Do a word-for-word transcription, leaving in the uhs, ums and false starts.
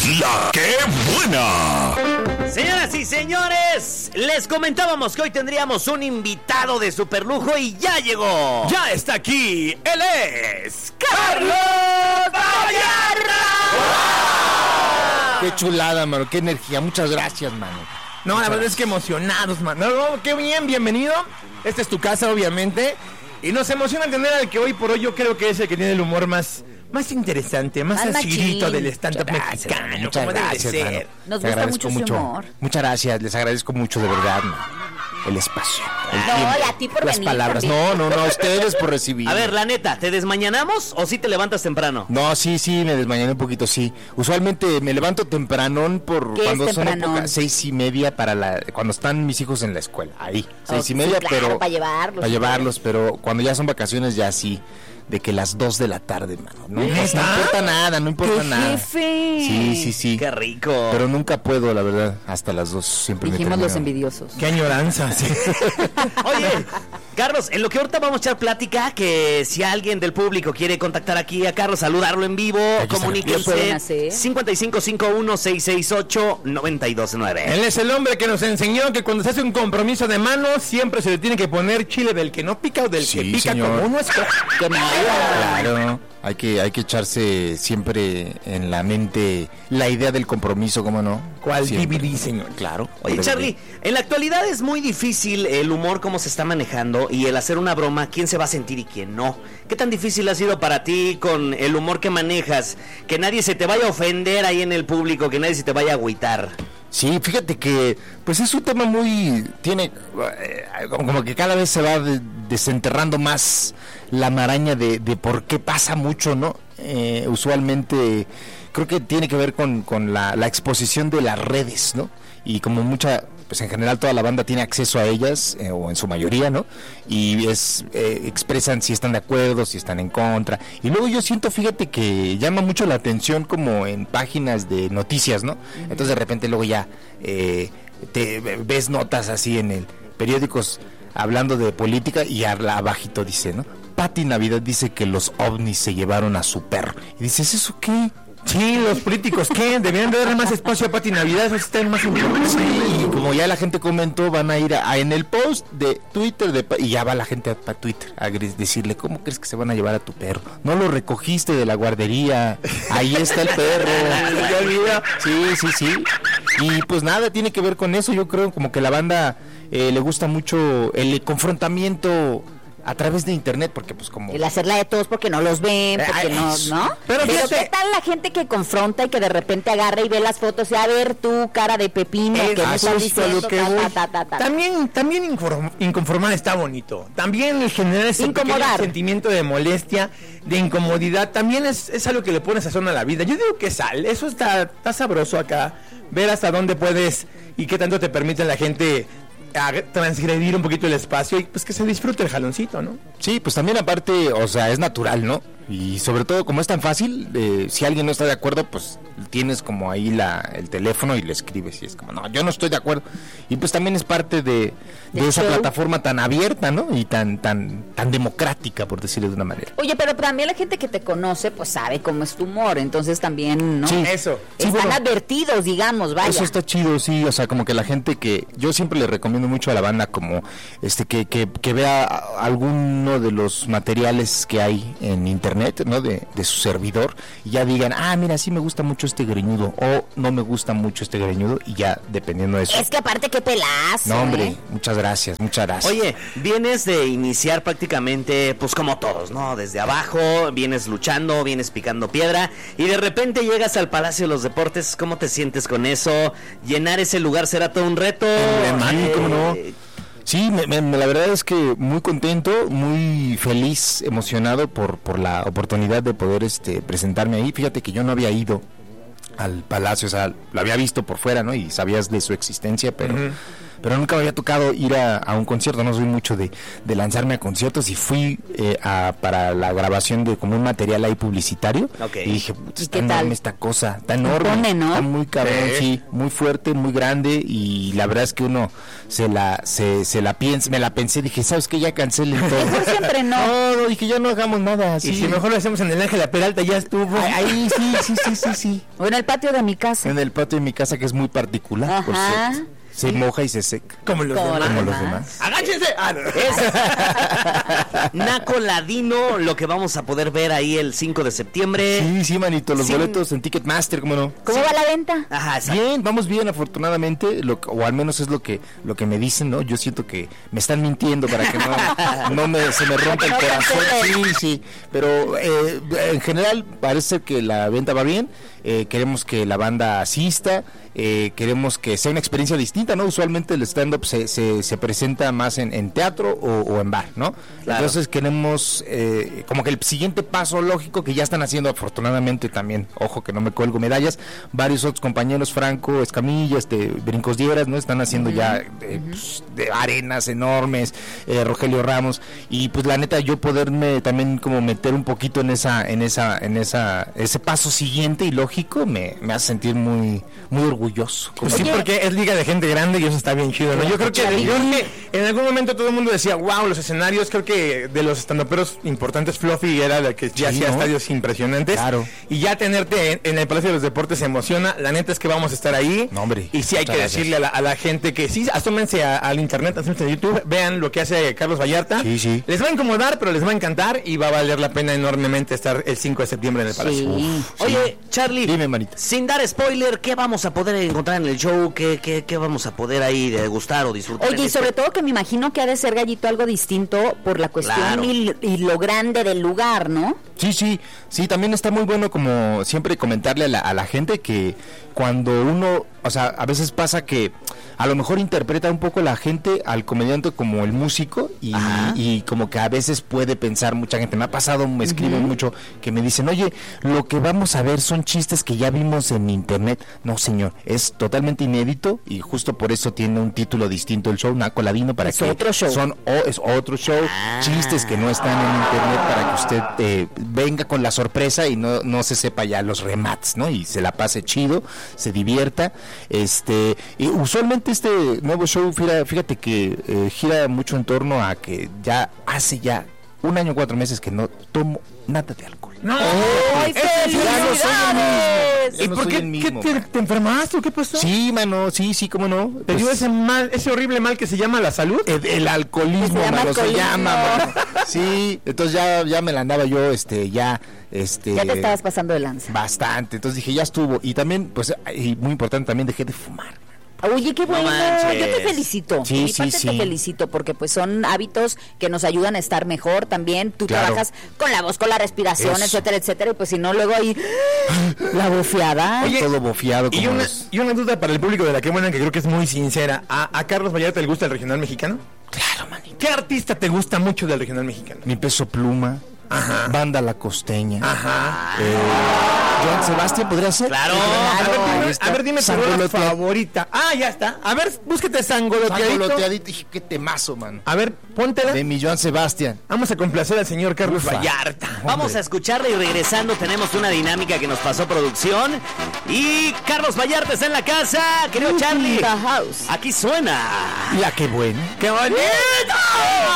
La que buena. Señoras y señores, les comentábamos que hoy tendríamos un invitado de superlujo y ya llegó. Ya está aquí, él es ¡Carlos Vallarta! ¡Wow! Qué chulada, mano, qué energía, muchas gracias, mano. No, muchas la verdad gracias. es que emocionados, mano. No, qué bien, bienvenido. Esta es tu casa, obviamente. Y nos emociona tener al que hoy por hoy yo creo que es el que tiene el humor más... Más interesante, más Más acidito machín. del stand-up Gracias, mexicano, mano, muchas como debe gracias, ser. mano. Nos Te gusta agradezco mucho su humor. Muchas gracias, les agradezco mucho, de verdad, mano. El espacio, el No, tiempo, y a ti por las venir palabras. también. No, no, no, a ustedes por recibir. A ver, la neta, ¿te desmañanamos o sí te levantas temprano? No, sí, sí, me desmañané un poquito, sí. Usualmente me levanto tempranón por ¿Qué cuando es son tempranón? épocas, seis y media para la, cuando están mis hijos en la escuela, ahí, seis Oh, y media, sí, claro, pero para llevarlos. para llevarlos, pero cuando ya son vacaciones ya sí, de que las dos de la tarde, mano. No, no, no importa nada, no importa ¡Qué nada. jefe! Sí, sí, sí. ¡Qué rico! Pero nunca puedo, la verdad, hasta las dos siempre me Dijimos los termino. envidiosos. Qué añoranza, sí. Oye, Carlos, en lo que ahorita vamos a echar plática, que si alguien del público quiere contactar aquí a Carlos, saludarlo en vivo, Aquí está. Lo pueden comuníquense hacer. cincuenta y cinco cincuenta y uno, seiscientos sesenta y ocho, noventa y dos nueve. Él es el hombre que nos enseñó que cuando se hace un compromiso de manos siempre se le tiene que poner chile del que no pica o del Sí, que pica señor. como uno es. ¡Qué malo! Claro, hay que, hay que echarse siempre en la mente la idea del compromiso, ¿cómo no? ¿Cuál Siempre. D V D, señor? Claro. Oye, el Charlie, D V D. en la actualidad es muy difícil el humor, cómo se está manejando, y el hacer una broma, quién se va a sentir y quién no. ¿Qué tan difícil ha sido para ti con el humor que manejas? Que nadie se te vaya a ofender ahí en el público, que nadie se te vaya a agüitar. Sí, fíjate que pues es un tema muy, tiene eh, como que cada vez se va de- desenterrando más la maraña de, de por qué pasa mucho, ¿no? Eh, usualmente creo que tiene que ver con, con la, la exposición de las redes, ¿no? Y como mucha, pues en general toda la banda tiene acceso a ellas, eh, o en su mayoría, ¿no? Y es eh, expresan si están de acuerdo, si están en contra. Y luego yo siento, fíjate, que llama mucho la atención como en páginas de noticias, ¿no? Entonces de repente luego ya eh, te ves notas así en el periódicos hablando de política y abajito dice, ¿no? Pati Navidad dice que los ovnis se llevaron a su perro. Y dices, ¿eso qué? Sí, los políticos, ¿qué? Deberían de darle más espacio a Pati Navidad, eso está más importante. Sí, y como ya la gente comentó, van a ir a, a en el post de Twitter de, y ya va la gente a, a Twitter a gris- decirle, ¿cómo crees que se van a llevar a tu perro? No lo recogiste de la guardería, ahí está el perro. Se olvida. Sí, sí, sí. Y pues nada, tiene que ver con eso, yo creo como que la banda eh, le gusta mucho el confrontamiento a través de internet, porque pues como... El hacerla de todos porque no los ven, porque Ay, no, eso. ¿no? Pero Pero, fíjate- ¿qué tal la gente que confronta y que de repente agarra y ve las fotos y a ver tu cara de pepino Eh, que me eso estás es a diciendo? lo que ta, voy. ta, ta, ta, ta? También, también inform- inconformar está bonito. También el generar ese pequeño Incomodar. sentimiento de molestia, de incomodidad, también es, es algo que le pone sazón a la vida. Yo digo que sal, eso está, está sabroso acá. Ver hasta dónde puedes y qué tanto te permite la gente a transgredir un poquito el espacio y pues que se disfrute el jaloncito, ¿no? Sí, pues también aparte, o sea, es natural, ¿no? Y sobre todo, como es tan fácil, eh, si alguien no está de acuerdo, pues tienes como ahí la, el teléfono y le escribes y es como, no, yo no estoy de acuerdo. Y pues también es parte de, de Del esa show. plataforma tan abierta, ¿no? Y tan, tan, tan democrática, por decirlo de una manera. Oye, pero también la gente que te conoce, pues sabe cómo es tu humor, entonces también, ¿no? Sí. Eso. Sí, Están bueno. advertidos, digamos, vaya. Eso está chido, sí, o sea, como que la gente que, yo siempre le recomiendo mucho a la banda como, este, que, que, que vea a- alguno de los materiales que hay en internet, ¿no? De, de su servidor, y ya digan, ah, mira, sí me gusta mucho este greñudo, o no me gusta mucho este greñudo, y ya, dependiendo de eso. Es que aparte qué pelazo. No, hombre, ¿eh? muchas gracias, muchas gracias. Oye, vienes de iniciar prácticamente, pues como todos, ¿no? Desde abajo, vienes luchando, vienes picando piedra, y de repente llegas al Palacio de los Deportes. ¿Cómo te sientes con eso? ¿Llenar ese lugar será todo un reto? Sí, cómo no. Eh, Sí, me- me- la verdad es que muy contento, muy feliz, emocionado por, por la oportunidad de poder este presentarme ahí. Fíjate que yo no había ido al Palacio, o sea, lo había visto por fuera, ¿no? Y sabías de su existencia, pero Ujú. pero nunca me había tocado ir a, a un concierto, no soy mucho de, de lanzarme a conciertos y fui eh, a, para la grabación de como un material ahí publicitario. Okay. Y dije, puta, ¿Y está qué tal? enorme esta cosa, está enorme, Pone, ¿no? está muy cabrón, Sí. sí, muy fuerte, muy grande y la verdad es que uno se la se, se la piensa, me la pensé, dije, ¿sabes qué? Ya cancelen todo. Mejor siempre no. No, no, dije, ya no hagamos nada. Y Sí. si mejor lo hacemos en el Ángela Peralta, ya estuvo. Ahí, ahí, sí, sí, sí, sí, sí. O en el patio de mi casa. En el patio de mi casa, que es muy particular, por Ajá. cierto. Se moja y se seca. Como los Como demás. Como los demás. demás. ¡Agáchense! Ah, no. Es Naco Ladino, lo que vamos a poder ver ahí el cinco de septiembre. Sí, sí, manito, los Sí. boletos en Ticketmaster, ¿cómo no? ¿Cómo va la venta? Ajá, exacto. Bien, vamos bien, afortunadamente, lo, o al menos es lo que lo que me dicen, ¿no? Yo siento que me están mintiendo para que no, no me, se me rompa el No corazón. cancelen. Sí, sí, pero eh, en general parece que la venta va bien. Eh, queremos que la banda asista, eh, queremos que sea una experiencia distinta, ¿no? Usualmente el stand-up se, se, se presenta más en, en teatro o, o en bar, ¿no? Claro. Entonces queremos eh, como que el siguiente paso lógico que ya están haciendo afortunadamente también, ojo que no me cuelgo medallas, varios otros compañeros, Franco Escamilla, este, Brincos Dieras, ¿no? Están haciendo ya eh, pues, de arenas enormes, eh, Rogelio Ramos, y pues la neta yo poderme también como meter un poquito en esa, en esa, en esa, ese paso siguiente y lógico me, me hace sentir muy, muy orgulloso. Pues sí, Oye. porque es liga de gente grande y eso está bien chido, ¿no? Yo creo que, yo creo que en algún momento todo el mundo decía, wow, los escenarios, creo que de los estandoperos importantes, Fluffy era el que ya Sí, hacía ¿no? estadios impresionantes. Claro. Y ya tenerte en, en el Palacio de los Deportes emociona. La neta es que vamos a estar ahí. No, hombre. Y sí hay que Muchas decirle a la, a la gente que sí, asómense a- al internet, asómense a YouTube, vean lo que hace Carlos Vallarta. Sí, sí. Les va a incomodar, pero les va a encantar y va a valer la pena enormemente estar el cinco de septiembre en el Palacio. Sí. Oye, Charlie, Dime, manita. sin dar spoiler, ¿qué vamos a poder encontrar en el show? ¿Qué, qué, qué vamos a poder ahí degustar o disfrutar? Oye, en y sobre este- todo que me imagino que ha de ser, Gallito, algo distinto por la cuestión Claro. y, y lo grande del lugar, ¿no? Sí, sí, sí, también está muy bueno como siempre comentarle a la, a la gente que cuando uno, o sea, a veces pasa que a lo mejor interpreta un poco la gente al comediante como el músico y, Ajá. y como que a veces puede pensar mucha gente, me ha pasado, me escriben mucho que me dicen, oye, lo que vamos a ver son chistes que ya vimos en internet. No, señor, es totalmente inédito y justo por eso tiene un título distinto el show, Naco Ladino, para Es que otro show. son o es otro show, Ah. chistes que no están en internet para que usted eh, venga con la sorpresa y no, no se sepa ya los remates, ¿no? Y se la pase chido, se divierta. Este, y usualmente este nuevo show, fíjate, fíjate que eh, gira mucho en torno a que ya hace ya un año, cuatro meses que no tomo nada de alcohol. No, ¡Ay, ese es el- ya no soy el mismo. ¿Y Ya no por soy qué, el mismo, qué te, man. te enfermaste o qué pasó? Sí, mano, sí, sí, cómo no. ¿Te dio Pues, ese mal, ese horrible mal que se llama la salud? El, el alcoholismo, Se llama mano, se alcoholismo. llama, mano. Sí, entonces ya, ya me la andaba yo, este, ya, este... Ya te estabas pasando de lanza. Bastante, entonces dije, ya estuvo. Y también, pues, y muy importante, también dejé de fumar. Oye, qué bueno, manches. yo te felicito. Sí, De mi sí, parte sí. te felicito porque pues son hábitos que nos ayudan a estar mejor también. Tú Claro. trabajas con la voz, con la respiración, Eso. etcétera, etcétera, y pues si no luego ahí la bofeada. Oye, Todo bofiado Y como una, los- y una duda para el público de la que buena, que creo que es muy sincera. ¿A, a Carlos Vallarta le gusta el regional mexicano? Claro, manito. ¿Qué artista te gusta mucho del regional mexicano? Mi Peso Pluma, Ajá. Banda La Costeña, Ajá. eh, Joan Sebastián, ¿podría ser? Claro. A ver, Ahí dime, está. a ver, dime tu rola Sangolotea- favorita. Ah, ya está. A ver, búsquete Sangoloteadito. Sangoloteadito. Dije, qué temazo, man. A ver, póntela. De mi Joan Sebastián. Vamos a complacer al señor Carlos Ufa. Vallarta. Vamos a escucharla y regresando tenemos una dinámica que nos pasó producción. Y Carlos Vallarta está en la casa, querido Charlie. The house. Aquí suena. Ya, qué bueno. ¡Qué bonito!